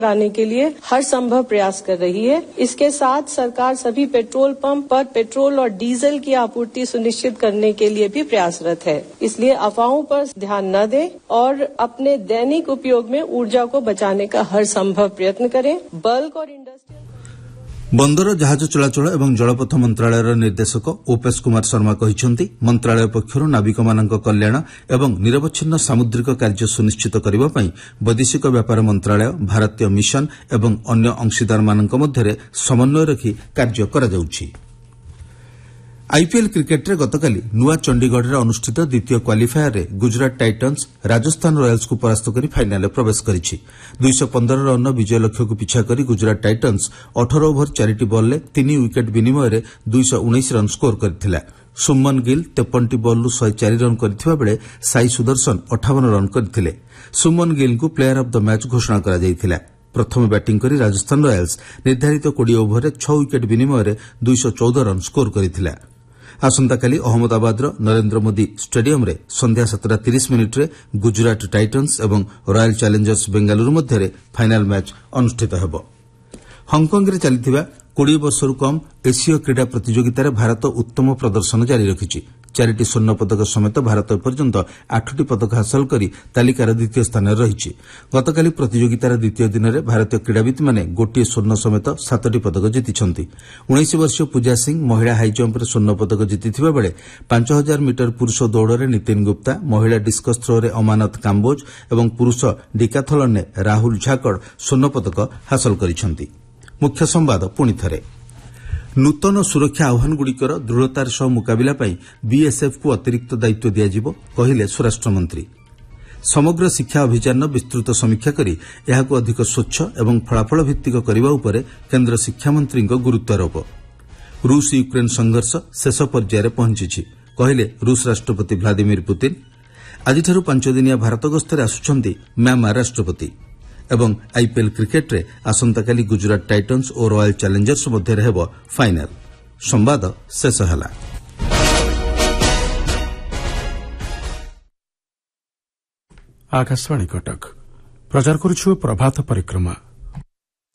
लाने के लिए हर संभव प्रयास कर रही है। इसके साथ सरकार सभी पेट्रोल पंप पर पेट्रोल और डीजल की आपूर्ति सुनिश्चित करने के लिए भी प्रयासरत है। इसलिए अफवाहों पर ध्यान न दें और अपने दैनिक उपयोग में ऊर्जा को बचाने का हर संभव प्रयत्न करें। बल्क और इंडस्ट्रियल बंदर जहाज चलाचल एवं जलपथ मंत्रालयर निर्देशक ओपेश कुमार शर्मा कहिसेंति मंत्रालय पक्षरु नाविकमानक कल्याण एवं निरवच्छिन्न सामुद्रिक कार्य सुनिश्चित करबा पई वैदेशिक व्यापार मंत्रालय भारतीय मिशन एवं अन्य अंशीदारमानक मध्यरे समन्वय रखी कार्य करा जाउछि। आईपीएल क्रिकेटरे गतकाली नुआ चंडीगढ़ अनुष्ठित द्वितीय क्वालिफायर रे गुजरात टाइटन्स राजस्थान रॉयल्स को परास्त कर फाइनाल प्रवेश करिछि। 215 रन विजय लक्ष्य को पिछा करी गुजरात टाइटन्स 18 ओभर 4 बॉल ले 3 विकेट विनिमय रे 219 रन स्कोर करथिला। सुमन गिल 53 बॉल 104 रन करथिबा बेले साई सुदर्शन 58 रन करथिले। सुमन गिल को प्लेयर ऑफ द मैच घोषणा करा जायथिला। प्रथम बैटिंग करी राजस्थान रॉयल्स निर्धारित 20 ओभर रे 6 विकेट विनिमय रे 214 run score करथिला। आसंताकाली Ahmedabad Narendra Modi stadium रे संध्या 7:30 रे गुजरात टाइटन्स एवं रॉयल चैलेंजर्स बेंगालुरु मध्य फाइनाल मैच अनुष्ठित हेबो। हांगकांग रे चलिथिबा 20 वर्षरु कम एशिया क्रीडा प्रतियोगितार भारत उत्तम प्रदर्शन जारी रखिछि। 4टी स्वर्ण पदक समेत भारत एपर्यंत 8टी पदक हासिल करी तालिकार द्वितीय स्थान रहिछि। गतकाली प्रतियोगितार द्वितीय दिन में भारतीय क्रीड़ावित माने गोटिए स्वर्ण समेत 7टी पदक जीतिछन्ति। 19 वर्षीय पूजा सिंह महिला हाई जंप रे स्वर्ण पदक जीतिथिबा बेले 5000 मीटर पुरुष दौड़ रे नितिन गुप्ता, महिला डिस्कस थ्रो रे अमानत काम्बोज एवं पुरुष डिकाथलन ने राहुल झाकड़ स्वर्ण पदक हासिल करिछन्ति। मुख्य संवाद पुणी थरे। नूतन सुरक्षा आह्वानगुड़िकर दृढ़तार सह मुकाबिला पाई बीएसएफ को अतिरिक्त दायित्व दियाजिबो कहिले स्वराष्ट्रमंत्री। समग्र शिक्षा अभियान विस्तृत समीक्षा करी एहाको अधिक स्वच्छ एवं फलाफल भित्तिक करबा उपरे केन्द्र शिक्षा मंत्री गुरुत्वारोप। रूस यूक्रेन संघर्ष शेष पर्यायर पहुंची कहिले रूस राष्ट्रपति व्लादिमीर पुतिन। आजिठारु 5 दिनिया भारत गस्तरे आसुछन्ति म्यांमार राष्ट्रपति। एवं आईपीएल क्रिकेट रे आसंताकाली गुजरात टाइटन्स और रॉयल चैलेंजर्स मध्य हेबो फाइनाल। संवाद शेष हला। आकाशवाणी कटक प्रचार करुछु प्रभात परिक्रमा।